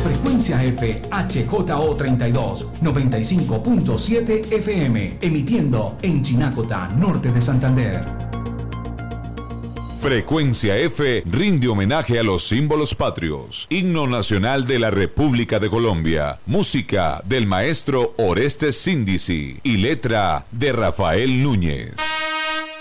Frecuencia F HJO32 95.7 FM, emitiendo en Chinacota, norte de Santander. Frecuencia F rinde homenaje a los símbolos patrios. Himno nacional de la República de Colombia. Música del maestro Orestes Síndici y letra de Rafael Núñez.